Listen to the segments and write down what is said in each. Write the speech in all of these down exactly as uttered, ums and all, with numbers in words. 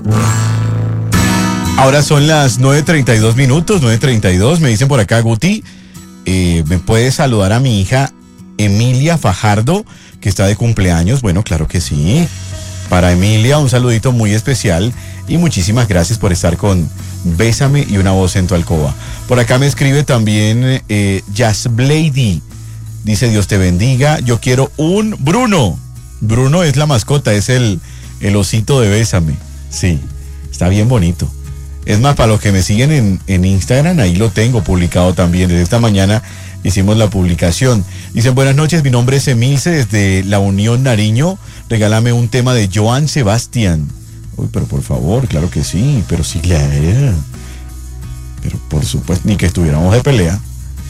Ahora son las nueve treinta y dos minutos, nueve treinta y dos. Me dicen por acá, Guti, eh, ¿me puedes saludar a mi hija Emilia Fajardo, que está de cumpleaños? Bueno, claro que sí. Para Emilia, un saludito muy especial y muchísimas gracias por estar con Bésame y una voz en tu alcoba. Por acá me escribe también eh, Jazz Blady. Dice, Dios te bendiga, yo quiero un Bruno. Bruno es la mascota, es el, el osito de Bésame. Sí, está bien bonito. Es más, para los que me siguen en, en Instagram, ahí lo tengo publicado también. Desde esta mañana hicimos la publicación. Dicen, buenas noches, mi nombre es Emilce desde La Unión Nariño. Regálame un tema de Joan Sebastián. Uy, pero por favor, claro que sí, pero sí, claro. Pero por supuesto, ni que estuviéramos de pelea.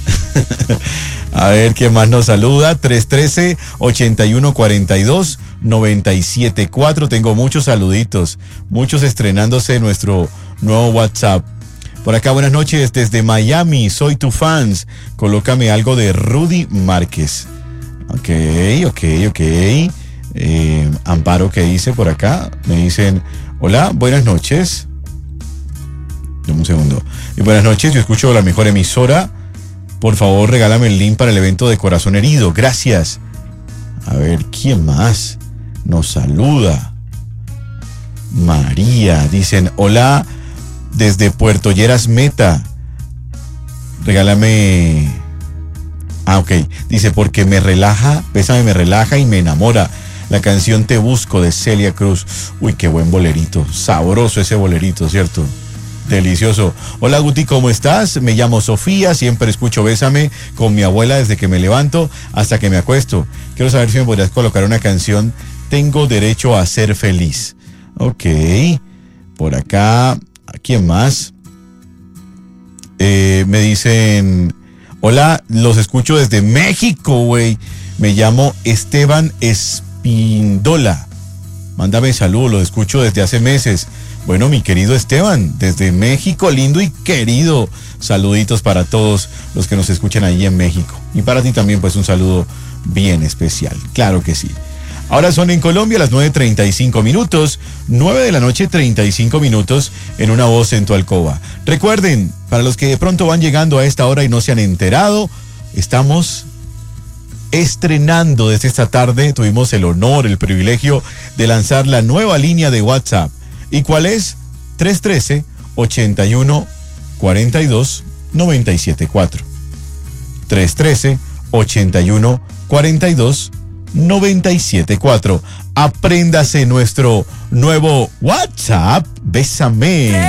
A ver, ¿quién más nos saluda? tres uno tres, ocho uno cuatro dos, nueve siete cuatro. Tengo muchos saluditos, muchos estrenándose en nuestro nuevo WhatsApp. Por acá, buenas noches desde Miami, soy tu fans. Colócame algo de Rudy Márquez. Ok, ok, ok. Eh, Amparo, ¿qué dice por acá? Me dicen, hola, buenas noches. Dame un segundo. Y buenas noches, yo escucho la mejor emisora. Por favor, regálame el link para el evento de Corazón Herido. Gracias. A ver, ¿quién más nos saluda? María. Dicen, hola, desde Puerto Lleras Meta. Regálame... Ah, ok. Dice, porque me relaja, Bésame me relaja y me enamora. La canción Te Busco de Celia Cruz. Uy, qué buen bolerito. Sabroso ese bolerito, ¿cierto? Delicioso. Hola Guti, ¿cómo estás? Me llamo Sofía, siempre escucho Bésame con mi abuela desde que me levanto hasta que me acuesto. Quiero saber si me podrías colocar una canción, Tengo Derecho a Ser Feliz. Ok, por acá, ¿a quién más? Eh, me dicen, hola, los escucho desde México, güey. Me llamo Esteban Espindola. Mándame saludos, los escucho desde hace meses. Bueno, mi querido Esteban, desde México, lindo y querido. Saluditos para todos los que nos escuchan ahí en México. Y para ti también, pues, un saludo bien especial. Claro que sí. Ahora son en Colombia las nueve treinta y cinco minutos, nueve de la noche, treinta y cinco minutos, en una voz en tu alcoba. Recuerden, para los que de pronto van llegando a esta hora y no se han enterado, estamos estrenando desde esta tarde. Tuvimos el honor, el privilegio de lanzar la nueva línea de WhatsApp. ¿Y cuál es? tres uno tres, ocho uno cuatro dos, nueve siete cuatro. tres uno tres, ocho uno cuatro dos, nueve siete cuatro. Apréndase nuestro nuevo WhatsApp. Bésame.